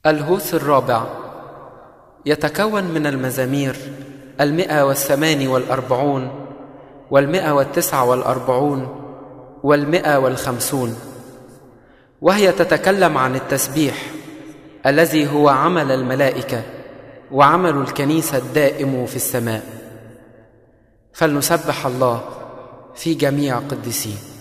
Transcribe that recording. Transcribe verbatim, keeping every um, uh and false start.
الهوس الرابع يتكون من المزامير المئة والثماني والأربعون والمئة والتسعة والأربعون والمئة والخمسون، وهي تتكلم عن التسبيح الذي هو عمل الملائكة وعمل الكنيسة الدائم في السماء. فلنسبح الله في جميع قدسيه.